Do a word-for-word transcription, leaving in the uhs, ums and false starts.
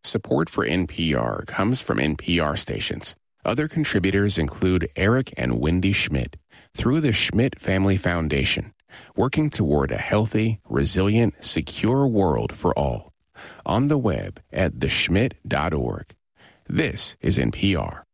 Support for N P R comes from N P R stations. Other contributors include Eric and Wendy Schmidt through the Schmidt Family Foundation, working toward a healthy, resilient, secure world for all. On the web at the schmidt dot org. This is N P R.